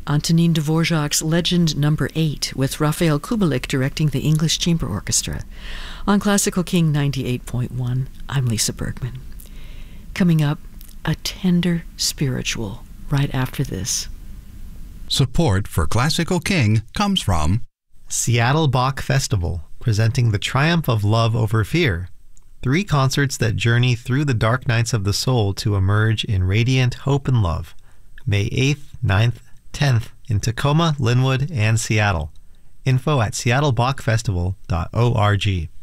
Antonin Dvorak's Legend No. 8, with Raphael Kubelik directing the English Chamber Orchestra. On Classical King 98.1, I'm Lisa Bergman. Coming up, a tender spiritual right after this. Support for Classical King comes from Seattle Bach Festival, presenting the triumph of love over fear. 3 concerts that journey through the dark nights of the soul to emerge in radiant hope and love. May 8th, 9th, 10th in Tacoma, Linwood, and Seattle. Info at seattlebachfestival.org.